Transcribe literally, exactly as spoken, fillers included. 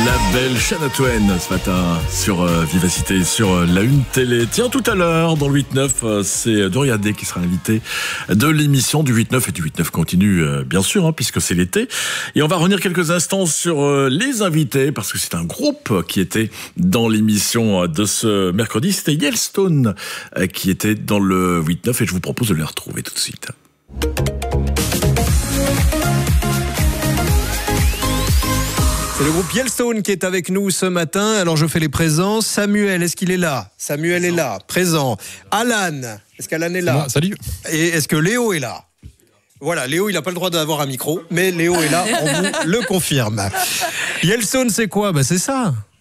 La belle Shania Twain ce matin sur euh, Vivacité, sur euh, la Une Télé. Tiens, tout à l'heure, dans le huit neuf, euh, c'est Doria Day qui sera invité de l'émission du huit neuf. Et du huit neuf continue, euh, bien sûr, hein, puisque c'est l'été. Et on va revenir quelques instants sur euh, les invités, parce que c'est un groupe qui était dans l'émission de ce mercredi. C'était Yellowstone euh, qui était dans le huit neuf. Et je vous propose de les retrouver tout de suite. C'est le groupe Yellowstone qui est avec nous ce matin. Alors je fais les présents. Samuel, est-ce qu'il est là? Samuel présent. Est là, présent. Alan, est-ce qu'Alan est là? Moi, salut. Et est-ce que Léo est là? Voilà, Léo, il n'a pas le droit d'avoir un micro, mais Léo est là, on vous le confirme. Yellowstone, c'est quoi? Bah, c'est ça.